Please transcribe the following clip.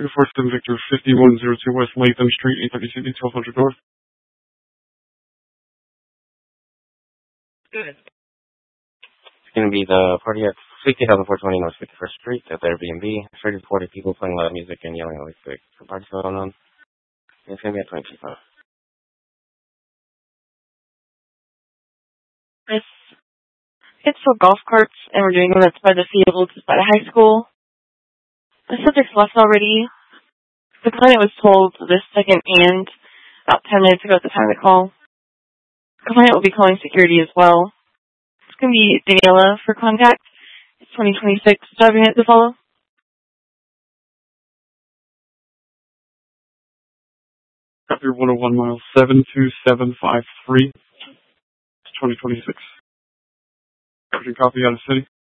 First and Victor, 5102 West Latham Street, 830 City, 1200 North. Good. It's going to be the party at 60,420 North 51st Street at the Airbnb. 30 to 40 people playing loud music and yelling at the party's going on. It's going to be at 20 people. It's for golf carts, and we're doing them that's by the field, by the high school. The subject's left already. The client was told this second and about 10 minutes ago at the time of the call. The client will be calling security as well. It's going to be Daniela for contact. It's 2026. Driving it to follow. Copy 101 miles 72753. It's 2026. Copy out of city.